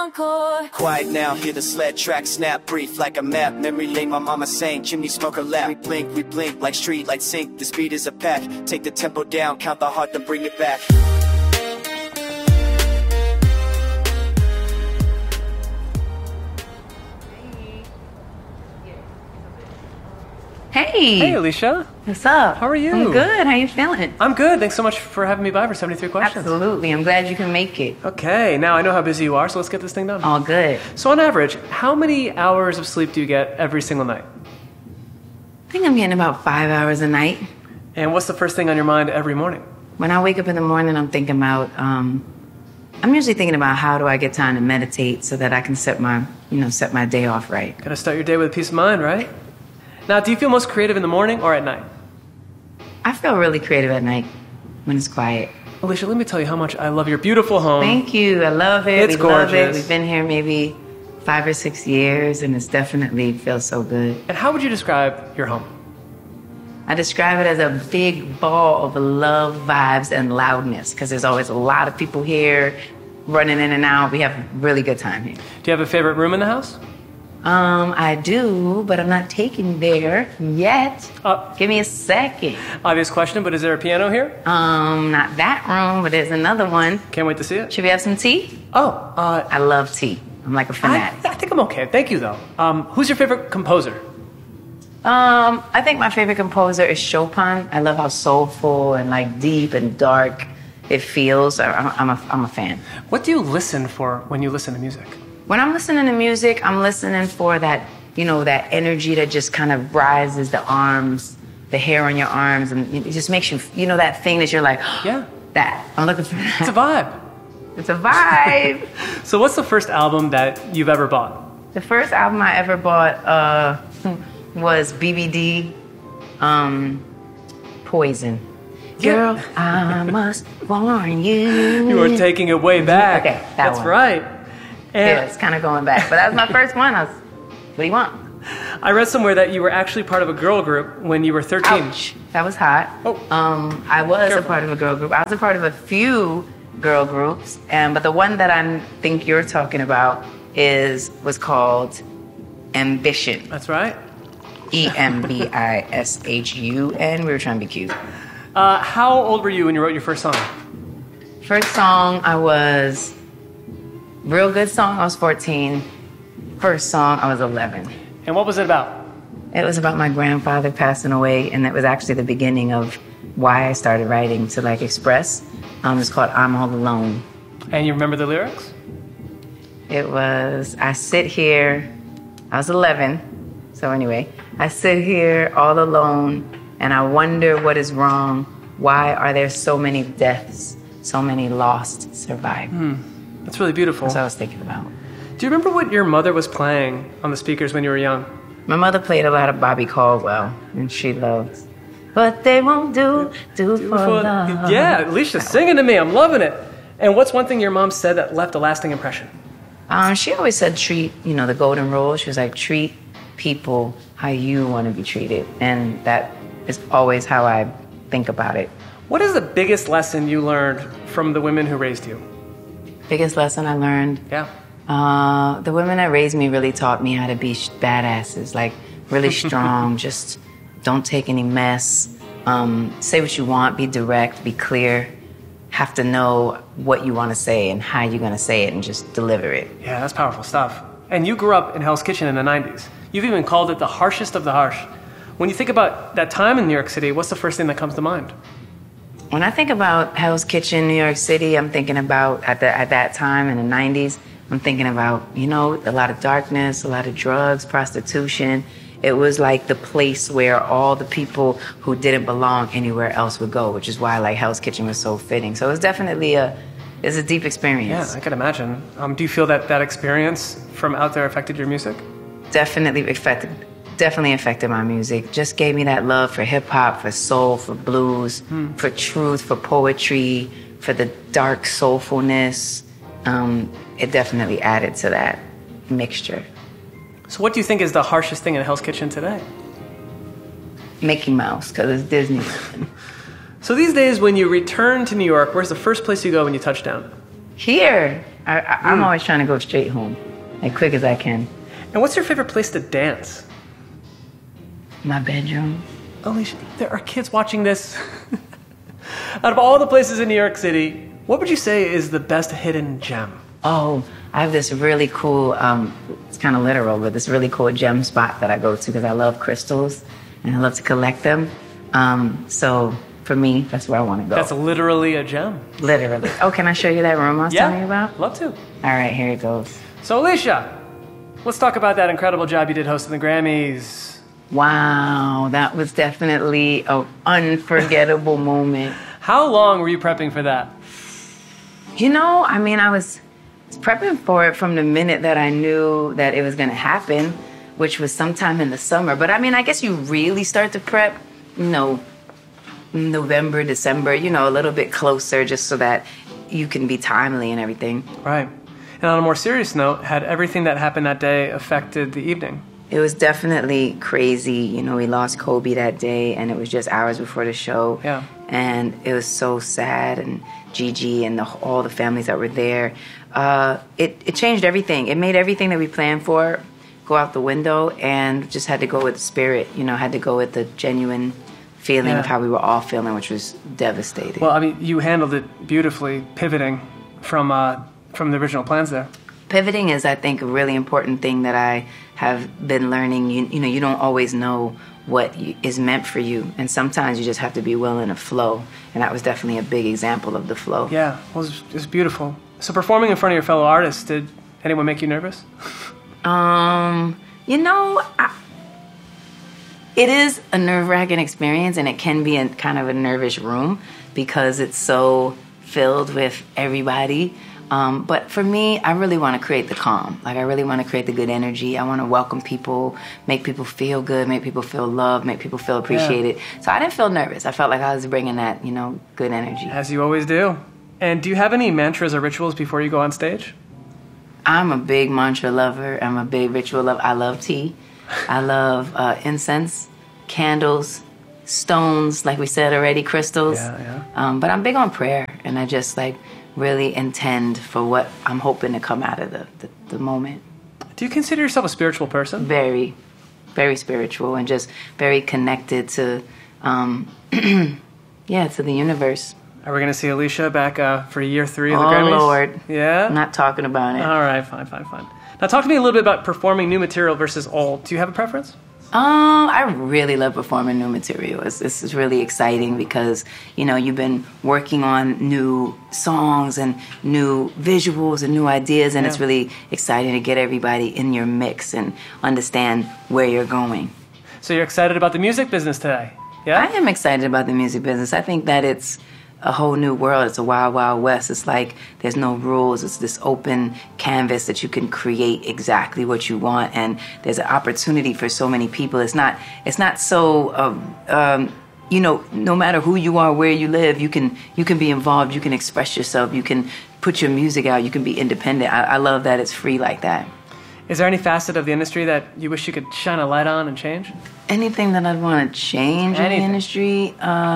Quiet now, hear the sled track snap, brief like a map. Memory lane, my mama saying, chimney smoker lap. We blink like street lights sync. The speed is a pack. Take the tempo down, count the heart to bring it back. Hey. Hey, Alicia. What's up? How are you? I'm good. How you feeling? I'm good. Thanks so much for having me by for 73 questions. Absolutely. I'm glad you can make it. Okay, now I know how busy you are, so let's get this thing done. All good. So on average, how many hours of sleep do you get every single night? I think I'm getting about 5 hours a night. And what's the first thing on your mind every morning? When I wake up in the morning, I'm thinking about, I'm usually thinking about how do I get time to meditate so that I can set my day off right. Gotta start your day with peace of mind, right? Now, do you feel most creative in the morning or at night? I feel really creative at night when it's quiet. Alicia, let me tell you how much I love your beautiful home. Thank you. I love it. It's gorgeous. Love it. We've been here maybe 5 or 6 years, and it's definitely feels so good. And how would you describe your home? I describe it as a big ball of love, vibes, and loudness, because there's always a lot of people here running in and out. We have a really good time here. Do you have a favorite room in the house? I do, but I'm not taking there yet. Give me a second. Obvious question, but is there a piano here? Not that room, but there's another one. Can't wait to see it. Should we have some tea? I love tea. I'm like a fanatic. I think I'm okay. Thank you, though. Who's your favorite composer? I think my favorite composer is Chopin. I love how soulful and like deep and dark it feels. I'm a fan. What do you listen for when you listen to music? When I'm listening to music, I'm listening for that, that energy that just kind of rises the arms, the hair on your arms, and it just makes you, that thing that you're like, yeah, that. I'm looking for that. It's a vibe. It's a vibe. So what's the first album that you've ever bought? The first album I ever bought was BBD, Poison. Yeah. Girl, I must warn you. You are taking it way back. Okay, That's one. right. And yeah, it's kind of going back. But that was my first one. What do you want? I read somewhere that you were actually part of a girl group when you were 13. Ouch. That was hot. Oh. I was Careful. a part of a girl group. I was a part of a few girl groups. But the one that I think you're talking about was called Ambition. That's right. EMBISHUN. We were trying to be cute. How old were you when you wrote your first song? First song, I was... Real good song, I was 14. First song, I was 11. And what was it about? It was about my grandfather passing away, and it was actually the beginning of why I started writing to express. It's called I'm All Alone. And you remember the lyrics? It was, I sit here, I was 11, so anyway, I sit here all alone, and I wonder what is wrong. Why are there so many deaths, so many lost survived? That's really beautiful. That's what I was thinking about. Do you remember what your mother was playing on the speakers when you were young? My mother played a lot of Bobby Caldwell, and she loved But They Won't Do for Love. Yeah, Alicia, singing to me. I'm loving it. And what's one thing your mom said that left a lasting impression? She always said treat, the golden rule. She was like, treat people how you want to be treated. And that is always how I think about it. What is the biggest lesson you learned from the women who raised you? Biggest lesson I learned? Yeah. The women that raised me really taught me how to be badasses, like really strong, just don't take any mess, say what you want, be direct, be clear, have to know what you want to say and how you're going to say it and just deliver it. Yeah, that's powerful stuff. And you grew up in Hell's Kitchen in the 90s. You've even called it the harshest of the harsh. When you think about that time in New York City, what's the first thing that comes to mind? When I think about Hell's Kitchen, New York City, I'm thinking about, at that time in the 90s, I'm thinking about, a lot of darkness, a lot of drugs, prostitution. It was like the place where all the people who didn't belong anywhere else would go, which is why Hell's Kitchen was so fitting. So it was definitely it's a deep experience. Yeah, I can imagine. Do you feel that experience from out there affected your music? Definitely affected my music. Just gave me that love for hip-hop, for soul, for blues, for truth, for poetry, for the dark soulfulness. It definitely added to that mixture. So what do you think is the harshest thing in Hell's Kitchen today? Mickey Mouse, because it's Disney. So these days when you return to New York, where's the first place you go when you touch down? Here. I'm always trying to go straight home, as quick as I can. And what's your favorite place to dance? My bedroom. Alicia, there are kids watching this. Out of all the places in New York City, what would you say is the best hidden gem? Oh, I have this really cool, it's kind of literal, but this really cool gem spot that I go to because I love crystals and I love to collect them. So for me, that's where I want to go. That's literally a gem. Literally. Oh, can I show you that room I was telling you about? Love to. All right, here it goes. So Alicia, let's talk about that incredible job you did hosting the Grammys. Wow, that was definitely an unforgettable moment. How long were you prepping for that? You know, I mean, I was prepping for it from the minute that I knew that it was going to happen, which was sometime in the summer. But I mean, I guess you really start to prep, you know, November, December, you know, a little bit closer just so that you can be timely and everything. Right. And on a more serious note, had everything that happened that day affected the evening? It was definitely crazy. You know, we lost Kobe that day, and it was just hours before the show. Yeah. And it was so sad, and Gigi and all the families that were there. It changed everything. It made everything that we planned for go out the window, and just had to go with the spirit. You know, had to go with the genuine feeling of how we were all feeling, which was devastating. Well, I mean, you handled it beautifully, pivoting from the original plans there. Pivoting is, I think, a really important thing that I have been learning. You know, you don't always know what is meant for you, and sometimes you just have to be willing to flow, and that was definitely a big example of the flow. Yeah, well, it was beautiful. So performing in front of your fellow artists, did anyone make you nervous? You know, it is a nerve-wracking experience, and it can be kind of a nervous room because it's so filled with everybody. But for me, I really want to create the calm. Like, I really want to create the good energy. I want to welcome people, make people feel good, make people feel loved, make people feel appreciated. Yeah. So I didn't feel nervous. I felt like I was bringing that, you know, good energy. As you always do. And do you have any mantras or rituals before you go on stage? I'm a big mantra lover. I'm a big ritual lover. I love tea. I love incense, candles, stones, like we said already, crystals. Yeah. But I'm big on prayer, and I just, like, really intend for what I'm hoping to come out of the moment. Do you consider yourself a spiritual person? Very, very spiritual, and just very connected to, to the universe. Are we going to see Alicia back for year 3 of the Oh, Grammys? Lord. Yeah? I'm not talking about it. All right, fine. Now talk to me a little bit about performing new material versus old. Do you have a preference? I really love performing new material. This is really exciting because, you know, you've been working on new songs and new visuals and new ideas, and it's really exciting to get everybody in your mix and understand where you're going. So you're excited about the music business today? Yeah? I am excited about the music business. I think that it's a whole new world. It's a wild, wild west. It's like there's no rules. It's this open canvas that you can create exactly what you want, and there's an opportunity for so many people. It's not so you know, no matter who you are, where you live, you can be involved. You can express yourself. You can put your music out. You can be independent. I love that it's free like that. Is there any facet of the industry that you wish you could shine a light on and change? Anything that I'd want to change in the industry?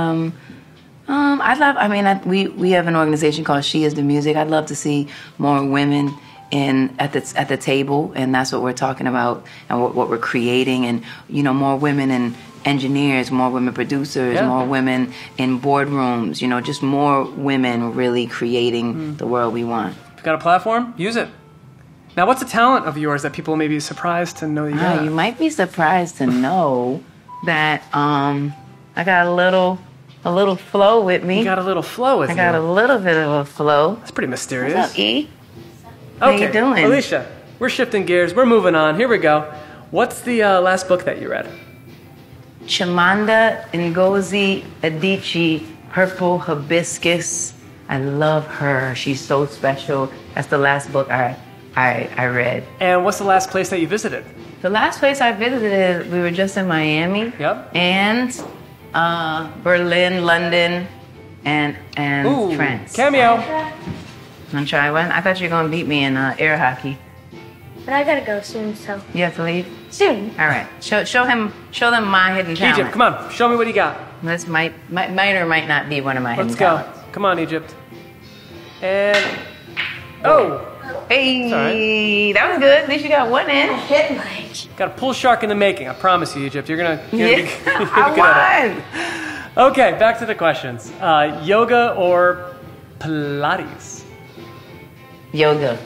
We have an organization called She Is the Music. I'd love to see more women at the table, and that's what we're talking about and what we're creating, and, you know, more women in engineers, more women producers, more women in boardrooms, you know, just more women really creating the world we want. If you've got a platform, use it. Now, what's a talent of yours that people may be surprised to know you got? You might be surprised to know that I got a little flow with me. You got a little flow with you. I got a little bit of a flow. That's pretty mysterious. What's up, E? How you doing? Alicia, we're shifting gears. We're moving on. Here we go. What's the last book that you read? Chimamanda Ngozi Adichie, Purple Hibiscus. I love her. She's so special. That's the last book I read. And what's the last place that you visited? The last place I visited, we were just in Miami. Yep. And Berlin, London, and France. Cameo. Wanna try one? I thought you were gonna beat me in air hockey. But I gotta go soon, so. You have to leave? Soon. All right. Show them my hidden talent. Egypt, come on. Show me what you got. This might or might not be one of my hidden Let's go. talents. Come on, Egypt. And... Oh! Hey, all right. that was good. At least you got one in. Hit Mike. Got a pull shark in the making. I promise you, Egypt. You're gonna be Yeah, good at I it. won. Okay, back to the questions. Yoga or Pilates? Yoga.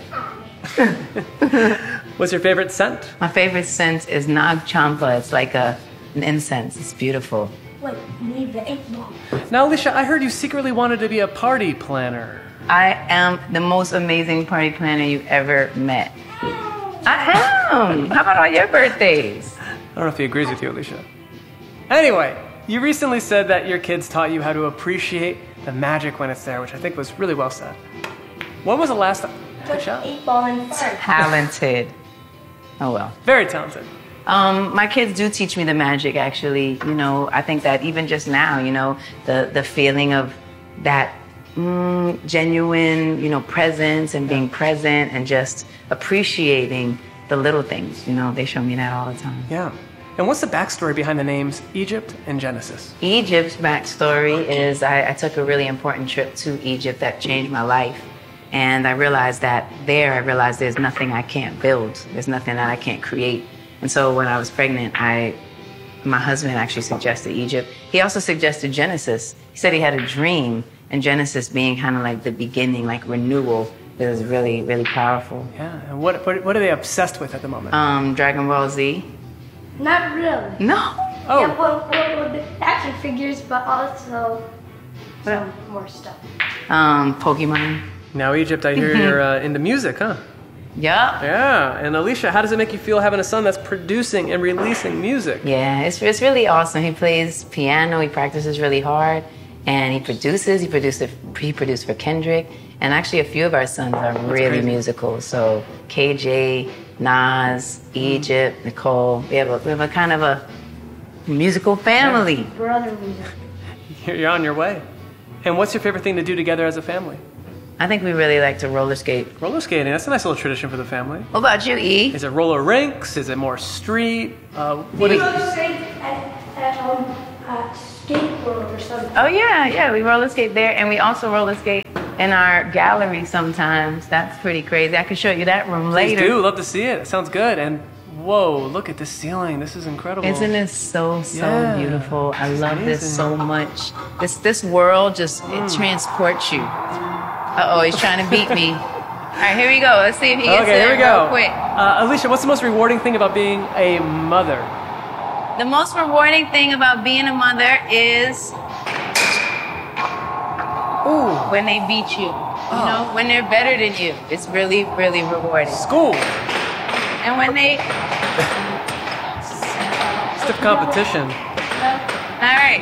What's your favorite scent? My favorite scent is Nag Champa. It's like an incense. It's beautiful. Wait, need the 8 ball. Now, Alicia, I heard you secretly wanted to be a party planner. I am the most amazing party planner you've ever met. I am. How about all your birthdays? I don't know if he agrees with you, Alicia. Anyway, you recently said that your kids taught you how to appreciate the magic when it's there, which I think was really well said. When was the last time? Good Put job. 8 ball in first. Talented. Oh well. Very talented. My kids do teach me the magic, actually. You know, I think that even just now, you know, the feeling of that genuine, you know, presence and being present and just appreciating the little things. You know, they show me that all the time. Yeah. And what's the backstory behind the names Egypt and Genesis? Egypt's backstory is I took a really important trip to Egypt that changed my life. And I realized there's nothing I can't build. There's nothing that I can't create. And so when I was pregnant, my husband actually suggested Egypt. He also suggested Genesis. He said he had a dream, and Genesis being kind of like the beginning, like renewal. It was really, really powerful. Yeah. And what are they obsessed with at the moment? Dragon Ball Z. Not really. No. Oh. Yeah, well, the action figures, but also some more stuff. Pokemon. Now, Egypt, I hear you're into music, huh? Yup. Yeah. And Alicia, how does it make you feel having a son that's producing and releasing music? Yeah, it's really awesome. He plays piano. He practices really hard, and he produces. He produced for Kendrick, and actually a few of our sons are really crazy. musical. So KJ, Nas, Egypt, Nicole. We have a kind of a musical family. Brother music. You're on your way. And what's your favorite thing to do together as a family? I think we really like to roller skate. Roller skating. That's a nice little tradition for the family. What about you, E? Is it roller rinks? Is it more street? What We is go it? straight at skateboard or something. Oh yeah, we roller skate there, and we also roller skate in our gallery sometimes. That's pretty crazy. I can show you that room Please later. do. Love to see it. It sounds good. And whoa, look at this ceiling. This is incredible. Isn't it so Yeah. beautiful? I It's love this amazing. so much. This world just it transports you. Uh-oh, he's trying to beat me. All right, here we go. Let's see if he gets Okay, there here we go. real quick. Alicia, what's the most rewarding thing about being a mother? The most rewarding thing about being a mother is when they beat you. You know, when they're better than you. It's really, really rewarding. School. And when they Stiff competition. all right.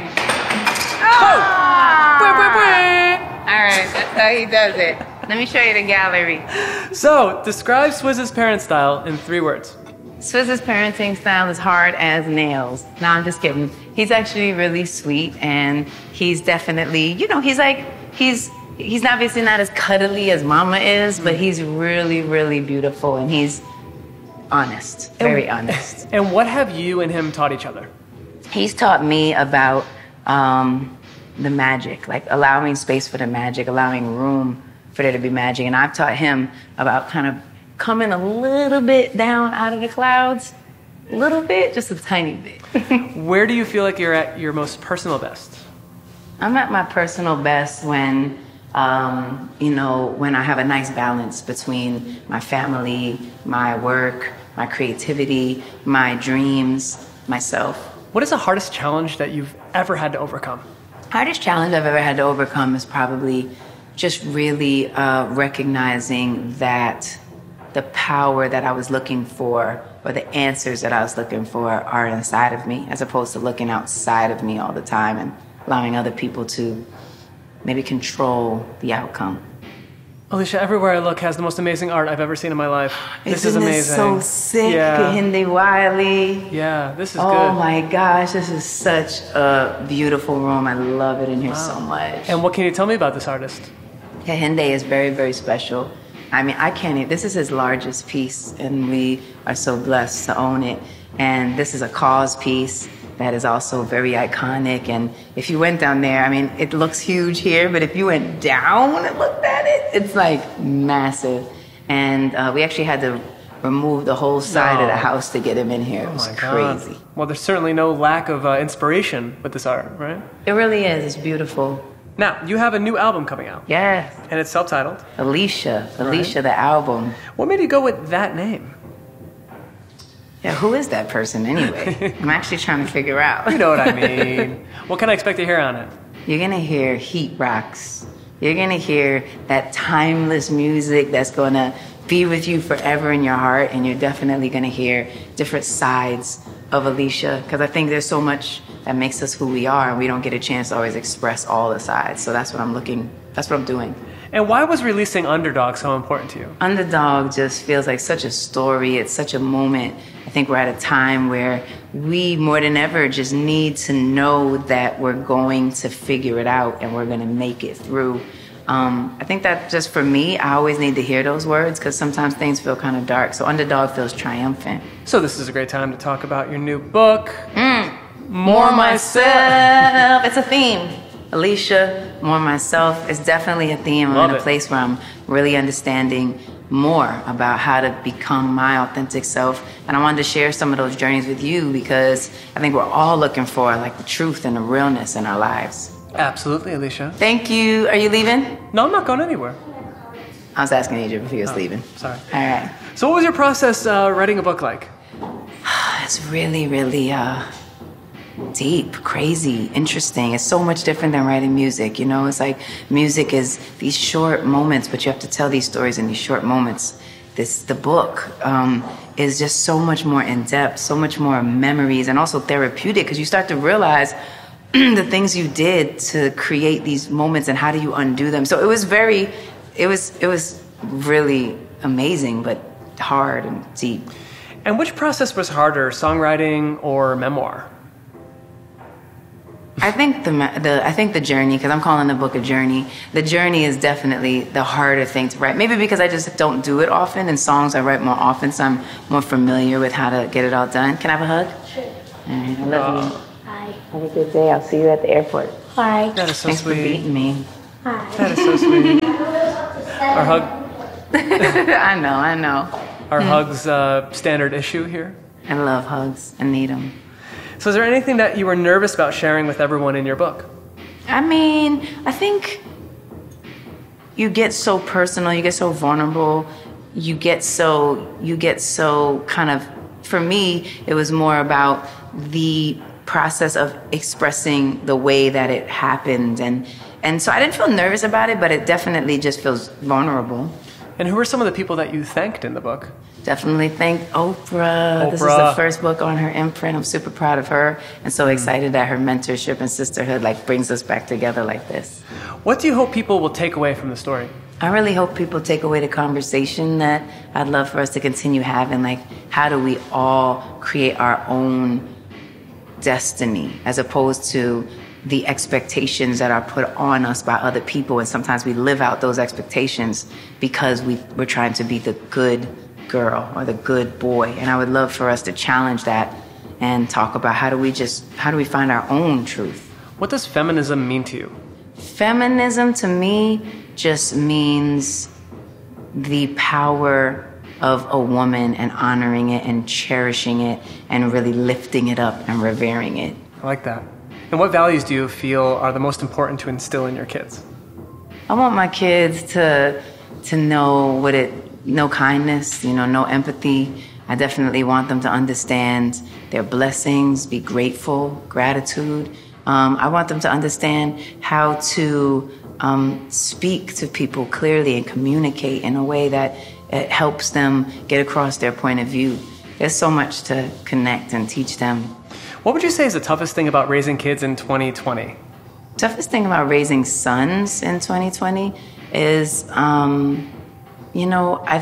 Ah! All right, that's how he does it. Let me show you the gallery. So, describe Swizz's parent style in 3 words. Swizz's parenting style is hard as nails. No, I'm just kidding. He's actually really sweet, and he's definitely, you know, he's obviously not as cuddly as Mama is, but he's really, really beautiful, and he's honest, very honest. And what have you and him taught each other? He's taught me about the magic, like allowing space for the magic, allowing room for there to be magic. And I've taught him about kind of coming a little bit down out of the clouds, a little bit, just a tiny bit. Where do you feel like you're at your most personal best? I'm at my personal best when, when I have a nice balance between my family, my work, my creativity, my dreams, myself. What is the hardest challenge that you've ever had to overcome? Hardest challenge I've ever had to overcome is probably just really recognizing that the power that I was looking for or the answers that I was looking for are inside of me, as opposed to looking outside of me all the time and allowing other people to maybe control the outcome. Alicia, everywhere I look has the most amazing art I've ever seen in my life. This is amazing. Isn't it so sick? Yeah. Kehinde Wiley. Yeah, this is Oh good. my gosh, this is such a beautiful room. I love it in here so much. And what can you tell me about this artist? Kehinde is very, very special. I mean, I can't even, this is his largest piece, and we are so blessed to own it. And this is a KAWS piece that is also very iconic. And if you went down there, I mean, it looks huge here, but if you went down and looked at it, it's like massive. And we actually had to remove the whole side of the No. house to get him in here. It was crazy. God. Well, there's certainly no lack of inspiration with this art, right? It really is. It's beautiful. Now, you have a new album coming out, Yes. and it's self-titled. Alicia, the album. What made you go with that name? Yeah, who is that person anyway? I'm actually trying to figure out. You know what I mean. What can I expect to hear on it? You're gonna hear heat rocks. You're gonna hear that timeless music that's gonna be with you forever in your heart, and you're definitely gonna hear different sides of Alicia, because I think there's so much that makes us who we are, and we don't get a chance to always express all the sides. So that's what I'm doing. And why was releasing Underdog so important to you? Underdog just feels like such a story. It's such a moment. I think we're at a time where we, more than ever, just need to know that we're going to figure it out and we're going to make it through. I think that just for me, I always need to hear those words because sometimes things feel kind of dark. So Underdog feels triumphant. So this is a great time to talk about your new book, More Myself. It's a theme. Alicia, More Myself is definitely a theme. Love I'm in a it. place where I'm really understanding more about how to become my authentic self. And I wanted to share some of those journeys with you because I think we're all looking for like the truth and the realness in our lives. Absolutely, Alicia. Thank you. Are you leaving? No, I'm not going anywhere. I was asking Egypt if he was leaving. Sorry. All right. So what was your process writing a book like? It's really, really deep, crazy, interesting. It's so much different than writing music. You know, it's like music is these short moments, but you have to tell these stories in these short moments. The book is just so much more in depth, so much more memories, and also therapeutic because you start to realize the things you did to create these moments and how do you undo them. So it was really amazing, but hard and deep. And which process was harder, songwriting or memoir? I think the journey, because I'm calling the book a journey. The journey is definitely the harder thing to write. Maybe because I just don't do it often, and songs I write more often, so I'm more familiar with how to get it all done. Can I have a hug? Sure. All right, I love you. Hi. Have a good day. I'll see you at the airport. Hi. That is so Thanks for sweet. beating me. Hi. That is so sweet. Our hug, I know. our hugs standard issue here. I love hugs. I need them. So is there anything that you were nervous about sharing with everyone in your book? I mean, I think you get so personal, you get so vulnerable, you get so kind of, for me, it was more about the process of expressing the way that it happened. And so I didn't feel nervous about it, but it definitely just feels vulnerable. And who are some of the people that you thanked in the book? Definitely thank Oprah. This is the first book on her imprint. I'm super proud of her and so excited that her mentorship and sisterhood like brings us back together like this. What do you hope people will take away from the story? I really hope people take away the conversation that I'd love for us to continue having. Like, how do we all create our own destiny as opposed to the expectations that are put on us by other people? And sometimes we live out those expectations because we're trying to be the good girl or the good boy. And I would love for us to challenge that and talk about how do we find our own truth. What does feminism mean to you? Feminism to me just means the power of a woman and honoring it and cherishing it and really lifting it up and revering it. I like that. And what values do you feel are the most important to instill in your kids? I want my kids to know kindness, know empathy. I definitely want them to understand their blessings, be grateful, gratitude. I want them to understand how to speak to people clearly and communicate in a way that it helps them get across their point of view. There's so much to connect and teach them. What would you say is the toughest thing about raising kids in 2020? Toughest thing about raising sons in 2020 is, I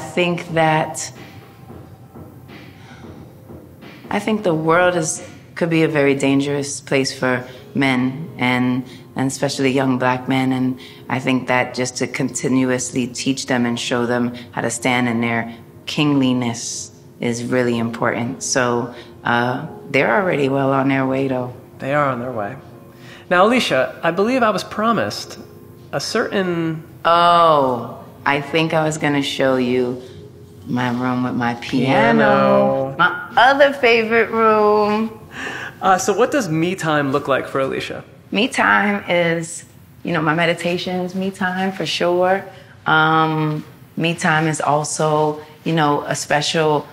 think the world could be a very dangerous place for men and especially young black men. And I think that just to continuously teach them and show them how to stand in their kingliness is really important. So they're already well on their way, though. They are on their way. Now, Alicia, I believe I was promised a certain... Oh, I think I was going to show you my room with my piano. My other favorite room. So what does me time look like for Alicia? Me time is, my meditations, me time for sure. Me time is also, a special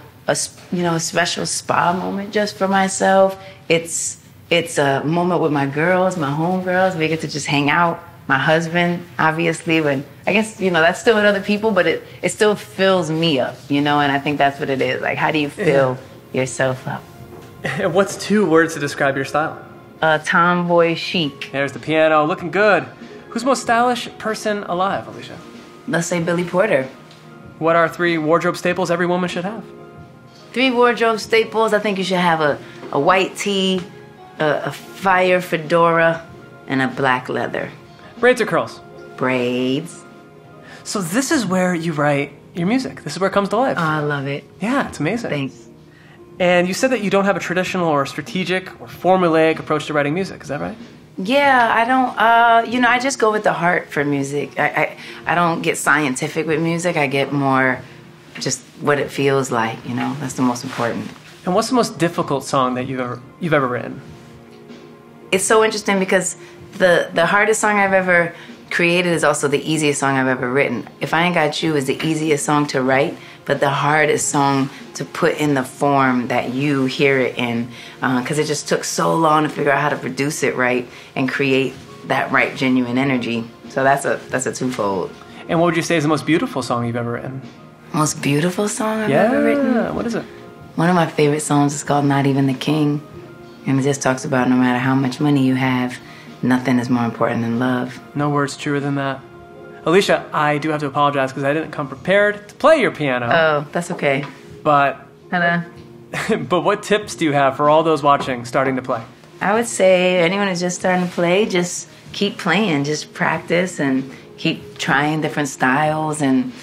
spa moment just for myself. It's a moment with my girls, my homegirls. We get to just hang out. My husband, obviously, but I guess, that's still with other people, but it still fills me up, and I think that's what it is. Like, how do you fill yourself up? And what's 2 words to describe your style? Tomboy chic. There's the piano, looking good. Who's the most stylish person alive, Alicia? Let's say Billy Porter. What are 3 wardrobe staples every woman should have? 3 wardrobe staples. I think you should have a white tee, a fire fedora, and a black leather. Braids or curls? Braids. So this is where you write your music. This is where it comes to life. Oh, I love it. Yeah, it's amazing. Thanks. And you said that you don't have a traditional or strategic or formulaic approach to writing music. Is that right? Yeah, I don't, I just go with the heart for music. I don't get scientific with music. I get more just what it feels like, That's the most important. And what's the most difficult song that you've ever written? It's so interesting because the hardest song I've ever created is also the easiest song I've ever written. If I Ain't Got You is the easiest song to write, but the hardest song to put in the form that you hear it in, because it just took so long to figure out how to produce it right and create that right genuine energy. So that's a twofold. And what would you say is the most beautiful song you've ever written? Most beautiful song I've ever written? Yeah, what is it? One of my favorite songs is called Not Even the King, and it just talks about no matter how much money you have, nothing is more important than love. No words truer than that. Alicia, I do have to apologize because I didn't come prepared to play your piano. Oh, that's okay. But Hello. but what tips do you have for all those watching starting to play? I would say anyone who's just starting to play, just keep playing, just practice and keep trying different styles and,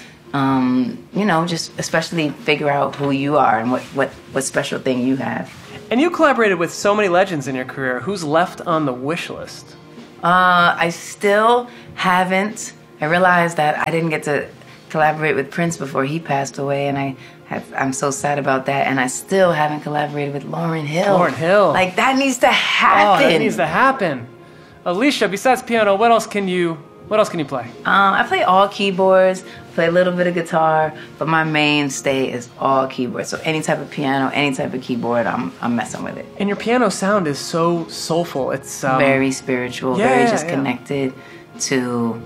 just especially figure out who you are and what special thing you have. And you collaborated with so many legends in your career. Who's left on the wish list? I still haven't. I realized that I didn't get to collaborate with Prince before he passed away, and I'm so sad about that. And I still haven't collaborated with Lauryn Hill. Lauryn Hill. Like, that needs to happen. Oh, that needs to happen. Alicia, besides piano, what else can you play? I play all keyboards, play a little bit of guitar, but my mainstay is all keyboards. So any type of piano, any type of keyboard, I'm messing with it. And your piano sound is so soulful. It's very spiritual, very just connected to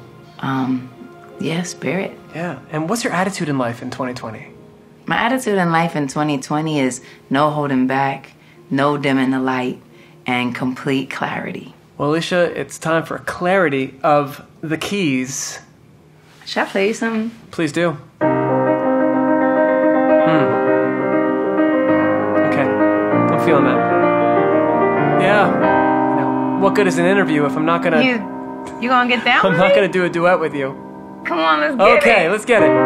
spirit. Yeah. And what's your attitude in life in 2020? My attitude in life in 2020 is no holding back, no dimming the light, and complete clarity. Well, Alicia, it's time for clarity of the keys. Should I play you something? Please do. Okay. I'm feeling that. Yeah. What good is an interview if I'm not gonna... You gonna get down I'm with not me? gonna do a duet with you. Come on, let's get it. Okay, let's get it.